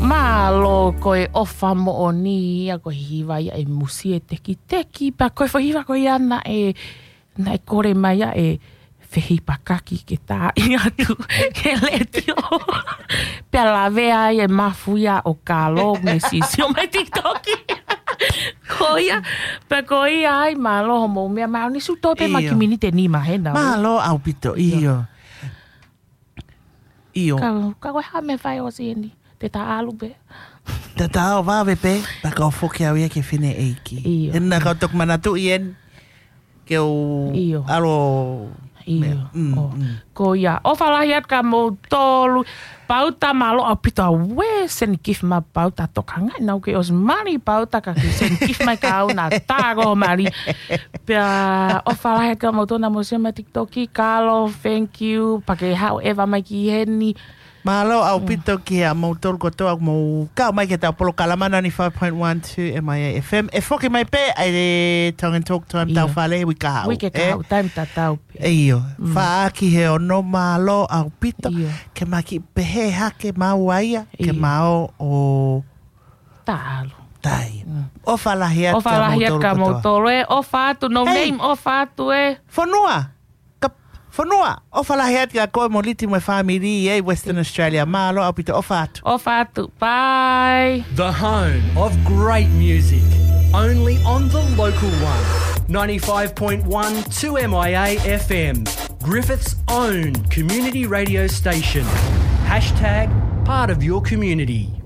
Malo koe ofa mo o ni ia koe hiwa ia e musi e teki. Pa koe whahiwa koe ana e na e kore mai ia e whehi pakaki ke tā i atu ke letio. Pea lawea e mafu ia o kālo me sisi o mai TikToki. Koia, pa koia ai malo mo mea mau ni su tope makimini te ni mahena. Malo au pito iyo. Ka koe ha me whai o si ni. Te tā alu be. Te tā o wawe pe, pa kau whoki au ia ke whine eiki. Iyo. Hena kau tok manatu ien, ke o aro... Iyo. Ko ia. O whalahi at ka mō tōlu. Pauta malo au pito a we sen kif ma pauta tokanga. Nau ke os mari pauta ka ki sen kif mai ka au na tāgo mari. Pea o whalahi at ka mō tōna mō sema TikToki. Carlo, thank you. Pake hao eva mai ki heni. Malo au pito ki a mō tōru kotoa mō kau mai ke tau polo kalamana ni 5.12 MIA FM. E whoki mai pe ai re Tongue and Talk time tau whale wi ka hau. Wi ke ka hau, time ta tau pe. Iyo, whaaki he ono malo au pito. Ke maki pehe hake mau aia, ke mau o... Tālu. Tai. O whalahi at ka mō tōru e. O whātu, no name, o whātu e. Whanua. Whanua, o whalahi ka koe mo liti mai whamiri e Western Australia. Malo au pito o whātu. O whātu, bye. The home of great music. Only on the local one. 95.1 2MIA FM. Griffith's own community radio station. #part of your community.